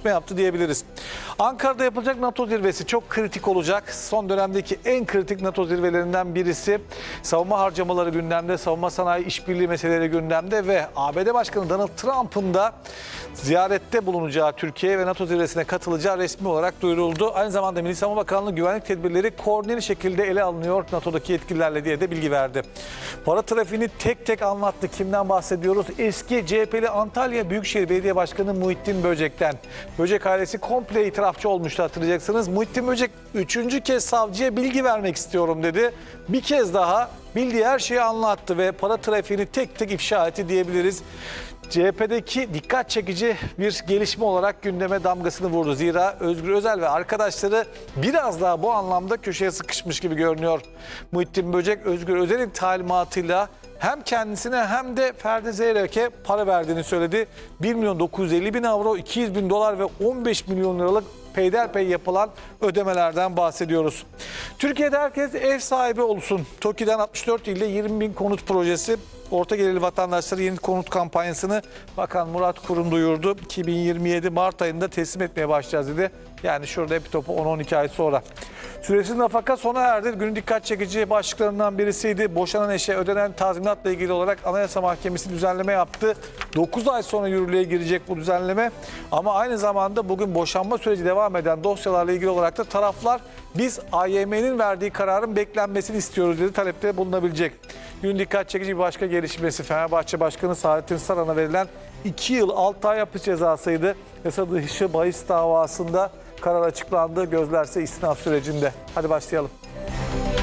konuşma yaptı diyebiliriz. Ankara'da yapılacak NATO zirvesi çok kritik olacak. Son dönemdeki en kritik NATO zirvelerinden birisi. Savunma harcamaları gündemde, savunma sanayi işbirliği meseleleri gündemde ve ABD Başkanı Donald Trump'ın da ziyarette bulunacağı Türkiye ve NATO zirvesine katılacağı resmi olarak duyuruldu. Aynı zamanda Milli Savunma Bakanlığı güvenlik tedbirleri koordineli şekilde ele alınıyor NATO'daki yetkililerle diye de bilgi verdi. Para trafiğini tek tek anlattı. Kimden bahsediyoruz? Eski CHP'li Antalya Büyükşehir Belediye Başkanı Muhittin Böcek'ten. Böcek ailesi komple itirafçı olmuştu, hatırlayacaksınız. Muhittin Böcek 3. kez savcıya bilgi vermek istiyorum dedi. Bir kez daha bildiği her şeyi anlattı ve para trafiğini tek tek ifşa etti diyebiliriz. CHP'deki dikkat çekici bir gelişme olarak gündeme damgasını vurdu. Zira Özgür Özel ve arkadaşları biraz daha bu anlamda köşeye sıkışmış gibi görünüyor. Muhittin Böcek, Özgür Özel'in talimatıyla hem kendisine hem de Ferdi Zeyrek'e para verdiğini söyledi. 1.950.000 avro, 200.000 dolar ve 15 milyon liralık peyderpey yapılan ödemelerden bahsediyoruz. Türkiye'de herkes ev sahibi olsun. TOKİ'den 64 ilde 20.000 konut projesi. Orta gelirli vatandaşlara yeni konut kampanyasını Bakan Murat Kurum duyurdu. 2027 Mart ayında teslim etmeye başlayacağız dedi. Yani şurada bir topu 10-12 ay sonra. Süresiz nafaka sona erdi. Günün dikkat çekici başlıklarından birisiydi. Boşanan eşe ödenen tazminatla ilgili olarak Anayasa Mahkemesi düzenleme yaptı. 9 ay sonra yürürlüğe girecek bu düzenleme. Ama aynı zamanda bugün boşanma süreci devam eden dosyalarla ilgili olarak da taraflar biz AYM'nin verdiği kararın beklenmesini istiyoruz dedi, talepte bulunabilecek. Günün dikkat çekici bir başka gelişmesi Fenerbahçe Başkanı Saadettin Saran'a verilen 2 yıl 6 ay hapis cezasıydı. Yasa dışı bahis davasında karar açıklandı. Gözlerse istinaf sürecinde. Hadi başlayalım.